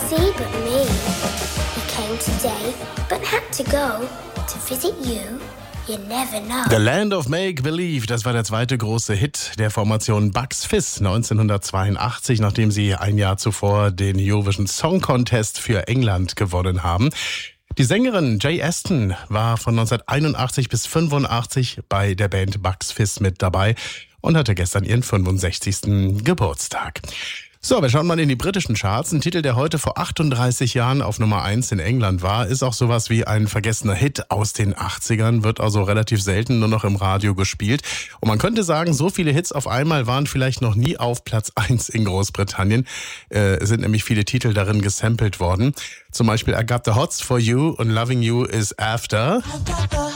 see but me. He came today, but had to go to visit you. You never know. The Land of Make Believe, das war der zweite große Hit der Formation Bucks Fizz 1982, nachdem sie ein Jahr zuvor den Eurovision Song Contest für England gewonnen haben. Die Sängerin Jay Aston war von 1981 bis 85 bei der Band Bucks Fizz mit dabei und hatte gestern ihren 65. Geburtstag. So, wir schauen mal in die britischen Charts. Ein Titel, der heute vor 38 Jahren auf Nummer 1 in England war, ist auch sowas wie ein vergessener Hit aus den 80ern, wird also relativ selten nur noch im Radio gespielt. Und man könnte sagen, so viele Hits auf einmal waren vielleicht noch nie auf Platz 1 in Großbritannien. Es sind nämlich viele Titel darin gesampelt worden. Zum Beispiel I Got the Hots for You und Loving You is After.